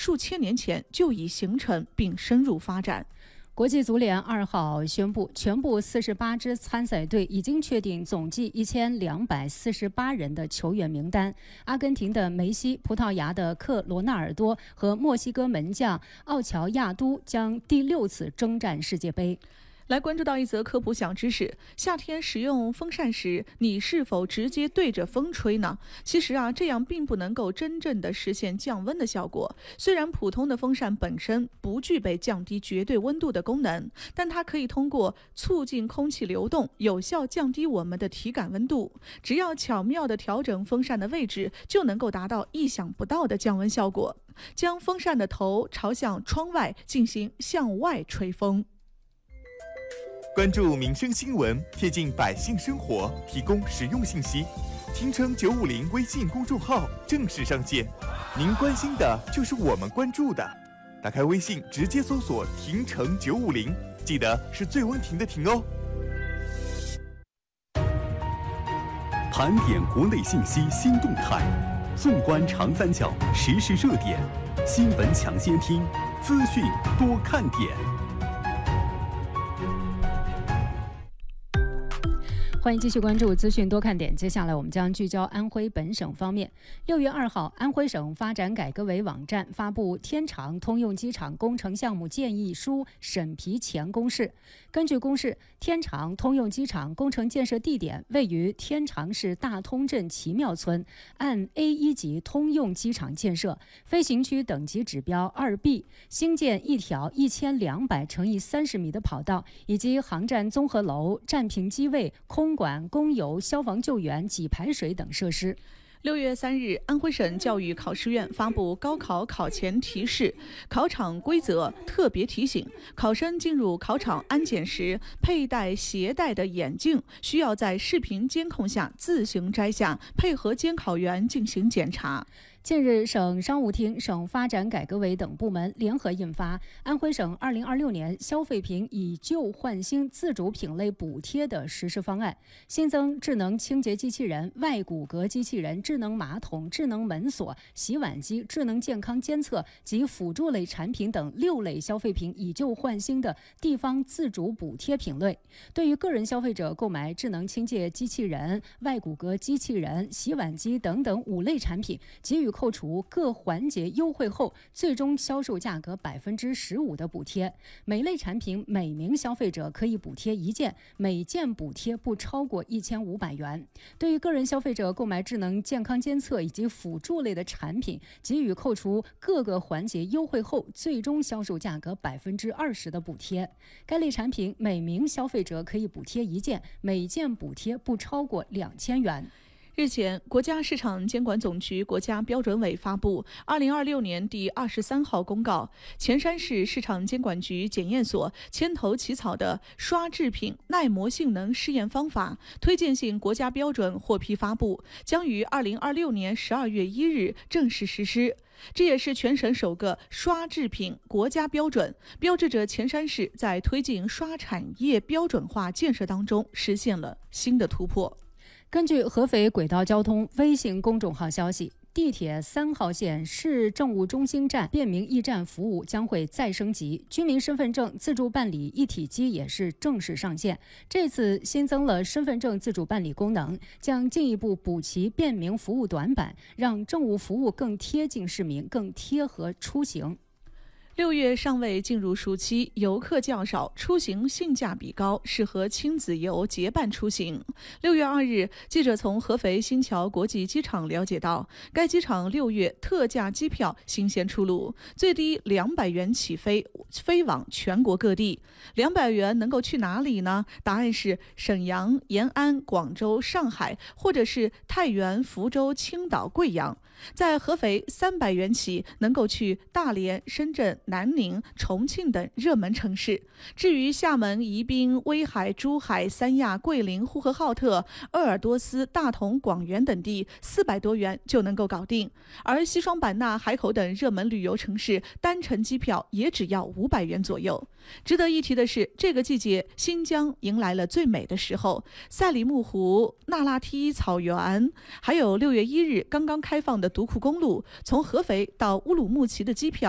数千年前就已形成并深入发展。 国际足联2号宣布，全部48支参赛队已经确定总计1248人的球员名单。阿根廷的梅西、葡萄牙的克罗纳尔多和墨西哥门将奥乔亚都将第6次征战世界杯。 来关注到一则科普小知识：夏天使用风扇时，你是否直接对着风吹呢？其实这样并不能够真正的实现降温的效果。虽然普通的风扇本身不具备降低绝对温度的功能，但它可以通过促进空气流动，有效降低我们的体感温度。只要巧妙地调整风扇的位置，就能够达到意想不到的降温效果。将风扇的头朝向窗外，进行向外吹风。 关注民生新闻，贴近百姓生活，提供实用信息。听城950微信公众号正式上线，您关心的就是我们关注的。打开微信，直接搜索“听城950”，记得是最温婷的婷哦。 盘点国内信息新动态，纵观长三角时事热点，新闻抢先听，资讯多看点。 欢迎继续关注资讯多看点。接下来我们将聚焦安徽本省方面。6月2号，安徽省发展改革委网站发布天长通用机场工程项目建议书审批前公示。根据公示，天长通用机场工程建设地点位于天长市大通镇奇妙村，按 A1 级通用机场建设，飞行区等级指标 2B， 兴建一条1200乘以30米的跑道，以及航站综合楼、站坪机位、空管、供油、消防救援、给排水等设施。 6月3日，安徽省教育考试院发布高考考前提示考场规则，特别提醒考生进入考场安检时，佩戴携带的眼镜需要在视频监控下自行摘下，配合监考员进行检查。 近日，省商务厅、省发展改革委等部门联合印发《安徽省2026年消费品以旧换新自主品类补贴的实施方案》，新增智能清洁机器人、外骨骼机器人、智能马桶、智能门锁、洗碗机、智能健康监测及辅助类产品等6类消费品以旧换新的地方自主补贴品类。对于个人消费者购买智能清洁机器人、外骨骼机器人、洗碗机等等5类产品，给予扣除各环节优惠后最终销售价格15%的补贴。每类产品每名消费者可以补贴1件，每件补贴不超过1500元。对于个人消费者购买智能健康监测以及辅助类的产品，给予扣除各个环节优惠后最终销售价格20%的补贴。该类产品每名消费者可以补贴1件，每件补贴不超过2000元。 日前，国家市场监管总局国家标准委发布2026年第23号公告，潜山市市场监管局检验所牵头起草的刷制品耐磨性能试验方法推荐性国家标准获批发布，将于2026年12月1日正式实施。这也是全省首个刷制品国家标准，标志着潜山市在推进刷产业标准化建设当中实现了新的突破。 根据合肥轨道交通微信公众号消息，地铁3号线市政务中心站便民驿站服务将会再升级，居民身份证自助办理一体机也是正式上线。这次新增了身份证自主办理功能，将进一步补齐便民服务短板，让政务服务更贴近市民，更贴合出行。 6月尚未进入暑期，游客较少，出行性价比高，适合亲子游结伴出行。6月2日，记者从合肥新桥国际机场了解到，该机场6月特价机票新鲜出炉，最低200元起飞，飞往全国各地。200元能够去哪里呢？答案是沈阳、延安、广州、上海，或者是太原、福州、青岛、贵阳。在合肥300元起能够去大连、深圳、南宁、重庆等热门城市。至于厦门、宜宾、威海、珠海、三亚、桂林、呼和浩特、鄂尔多斯、大同、广元等地，400多元就能够搞定。而西双版纳、海口等热门旅游城市，单程机票也只要500元左右。值得一提的是，这个季节新疆迎来了最美的时候，赛里木湖、那拉梯草原，还有6月1日刚刚开放的独库公路，从合肥到乌鲁木齐的机票